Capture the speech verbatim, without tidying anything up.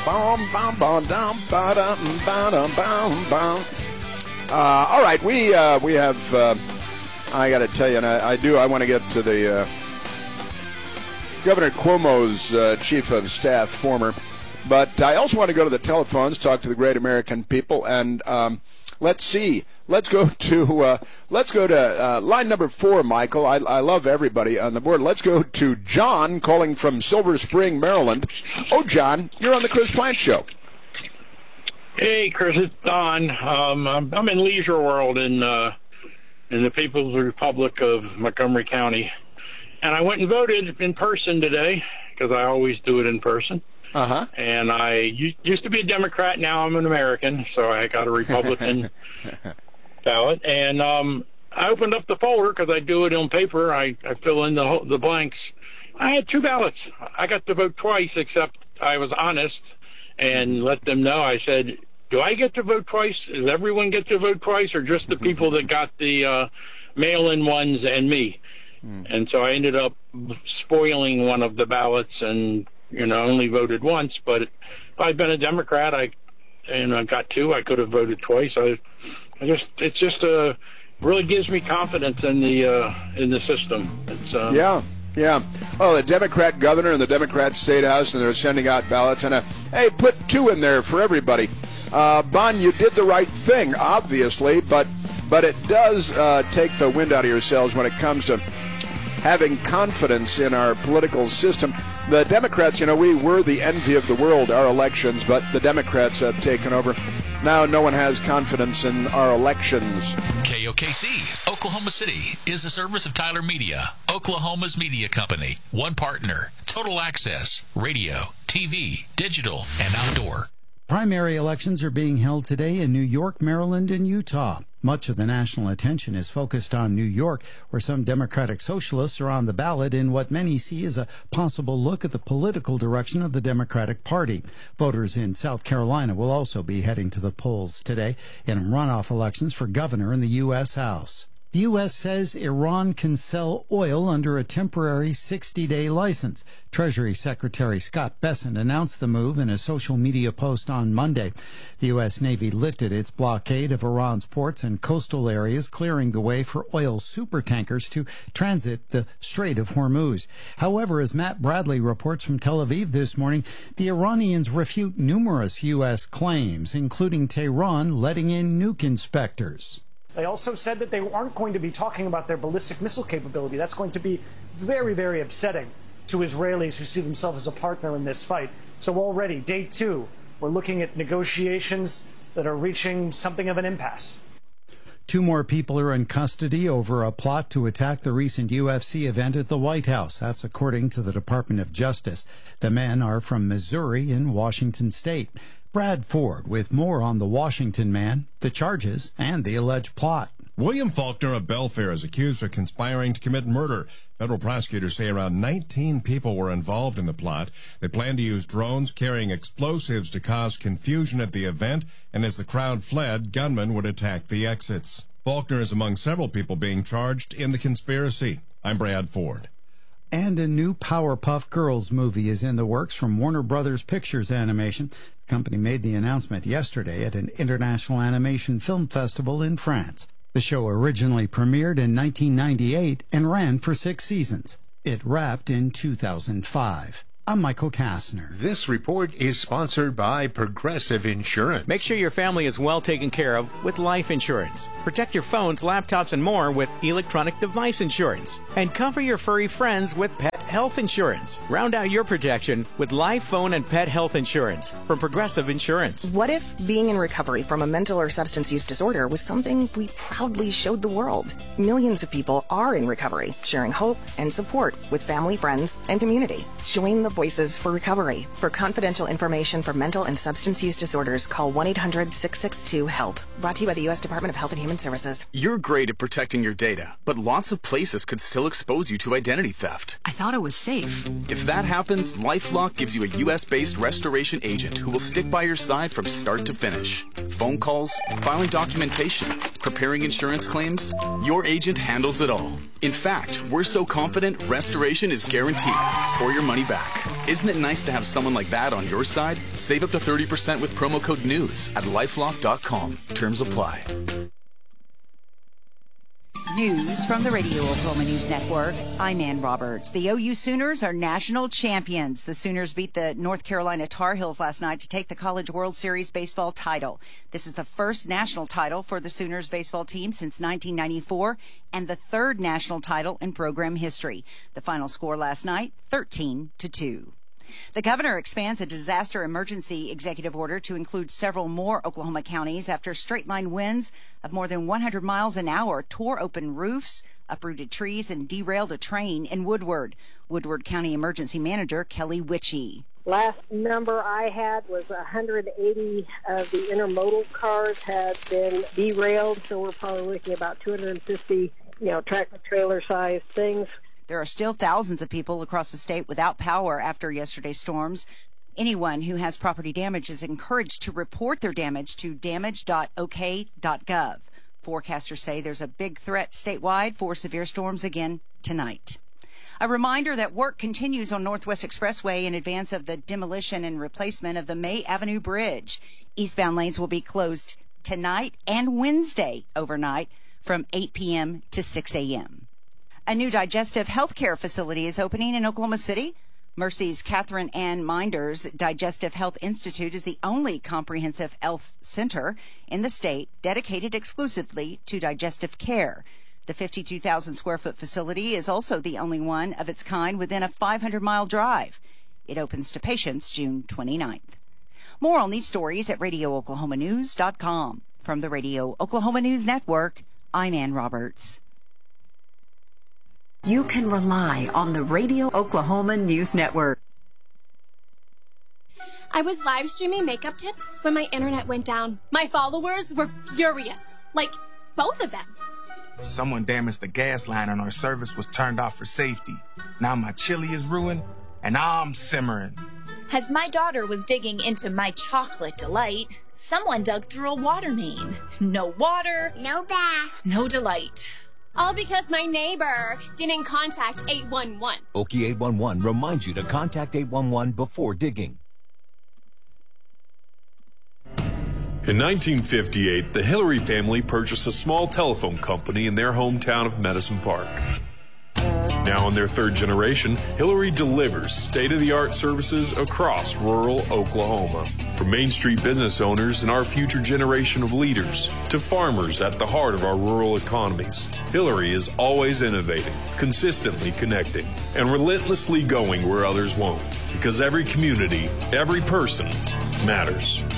Uh, all right, we uh, we have. Uh, I got to tell you, and I, I do. I want to get to the uh, Governor Cuomo's uh, chief of staff, former. But I also want to go to the telephones, talk to the great American people, and um, let's see. Let's go to uh, let's go to uh, line number four, Michael. I, I love everybody on the board. Let's go to John calling from Silver Spring, Maryland. Oh, John, you're on the Chris Plant Show. Hey, Chris, it's Don. Um, I'm, I'm in Leisure World in uh, in the People's Republic of Montgomery County, and I went and voted in person today because I always do it in person. Uh-huh. And I used to be a Democrat. Now I'm an American, so I got a Republican ballot. And um, I opened up the folder because I do it on paper. I, I fill in the the blanks. I had two ballots. I got to vote twice, except I was honest and let them know. I said, do I get to vote twice? Does everyone get to vote twice, or just the people that got the uh, mail-in ones and me? Mm. And so I ended up spoiling one of the ballots and, you know, only voted once. But if I'd been a Democrat, I and I got two, I could have voted twice. I, I just, it's just uh, really gives me confidence in the uh, in the system. It's, uh, yeah. Yeah. Oh, the Democrat governor and the Democrat state house, and they're sending out ballots. And, uh, hey, put two in there for everybody. Uh, Bon, you did the right thing, obviously, but but it does uh, take the wind out of your sails when it comes to having confidence in our political system. The Democrats, you know, we were the envy of the world, our elections, but the Democrats have taken over. Now no one has confidence in our elections. K O K C, Oklahoma City, is a service of Tyler Media, Oklahoma's media company. One partner, total access, radio, T V, digital, and outdoor. Primary elections are being held today in New York, Maryland, and Utah. Much of the national attention is focused on New York, where some Democratic socialists are on the ballot in what many see as a possible look at the political direction of the Democratic Party. Voters in South Carolina will also be heading to the polls today in runoff elections for governor in the U S House. The U S says Iran can sell oil under a temporary sixty-day license. Treasury Secretary Scott Bessent announced the move in a social media post on Monday. The U S Navy lifted its blockade of Iran's ports and coastal areas, clearing the way for oil supertankers to transit the Strait of Hormuz. However, as Matt Bradley reports from Tel Aviv this morning, the Iranians refute numerous U S claims, including Tehran letting in nuke inspectors. They also said that they aren't going to be talking about their ballistic missile capability. That's going to be very, very upsetting to Israelis who see themselves as a partner in this fight. So already, day two, we're looking at negotiations that are reaching something of an impasse. Two more people are in custody over a plot to attack the recent U F C event at the White House. That's according to the Department of Justice. The men are from Missouri and Washington State. Brad Ford with more on the Washington man, the charges, and the alleged plot. William Faulkner of Belfair is accused of conspiring to commit murder. Federal prosecutors say around nineteen people were involved in the plot. They plan to use drones carrying explosives to cause confusion at the event, and as the crowd fled, gunmen would attack the exits. Faulkner is among several people being charged in the conspiracy. I'm Brad Ford. And a new Powerpuff Girls movie is in the works from Warner Brothers Pictures Animation. The company made the announcement yesterday at an international animation film festival in France. The show originally premiered in nineteen ninety-eight and ran for six seasons. It wrapped in two thousand five. I'm Michael Kastner. This report is sponsored by Progressive Insurance. Make sure your family is well taken care of with life insurance. Protect your phones, laptops, and more with electronic device insurance. And cover your furry friends with pet health insurance. Round out your protection with life, phone, and pet health insurance from Progressive Insurance. What if being in recovery from a mental or substance use disorder was something we proudly showed the world? Millions of people are in recovery, sharing hope and support with family, friends, and community. Join the Voices for Recovery. For confidential information for mental and substance use disorders, call one eight hundred six six two HELP. Brought to you by the U S Department of Health and Human Services. You're great at protecting your data, but lots of places could still expose you to identity theft. I thought it was safe. If that happens, LifeLock gives you a U S based restoration agent who will stick by your side from start to finish. Phone calls, filing documentation, preparing insurance claims, your agent handles it all. In fact, we're so confident restoration is guaranteed or your money back. Isn't it nice to have someone like that on your side? Save up to thirty percent with promo code NEWS at lifelock dot com. Terms apply. News from the Radio Oklahoma News Network. I'm Ann Roberts. The O U Sooners are national champions. The Sooners beat the North Carolina Tar Heels last night to take the College World Series baseball title. This is the first national title for the Sooners baseball team since nineteen ninety-four and the third national title in program history. The final score last night, thirteen to two. The governor expands a disaster emergency executive order to include several more Oklahoma counties after straight-line winds of more than one hundred miles an hour tore open roofs, uprooted trees, and derailed a train in Woodward. Woodward County Emergency Manager Kelly Witchey. Last number I had was one hundred eighty of the intermodal cars had been derailed, so we're probably looking at about two hundred fifty, you know, tractor-trailer-sized things. There are still thousands of people across the state without power after yesterday's storms. Anyone who has property damage is encouraged to report their damage to damage dot o k dot gov. Forecasters say there's a big threat statewide for severe storms again tonight. A reminder that work continues on Northwest Expressway in advance of the demolition and replacement of the May Avenue Bridge. Eastbound lanes will be closed tonight and Wednesday overnight from eight p.m. to six a.m. A new digestive health care facility is opening in Oklahoma City. Mercy's Catherine Ann Minders Digestive Health Institute is the only comprehensive health center in the state dedicated exclusively to digestive care. The fifty-two thousand square foot facility is also the only one of its kind within a five hundred mile drive. It opens to patients June twenty-ninth. More on these stories at radio oklahoma news dot com. From the Radio Oklahoma News Network, I'm Ann Roberts. You can rely on the Radio Oklahoma News Network. I was live streaming makeup tips when my internet went down. My followers were furious. Like, both of them. Someone damaged the gas line and our service was turned off for safety. Now my chili is ruined and I'm simmering. As my daughter was digging into my chocolate delight, someone dug through a water main. No water. No bath. No delight. All because my neighbor didn't contact eight one one. Okie eight one one reminds you to contact eight one one before digging. In nineteen fifty-eight, the Hillary family purchased a small telephone company in their hometown of Medicine Park. Now in their third generation, Hillary delivers state-of-the-art services across rural Oklahoma. From Main Street business owners and our future generation of leaders to farmers at the heart of our rural economies, Hillary is always innovating, consistently connecting, and relentlessly going where others won't. Because every community, every person matters.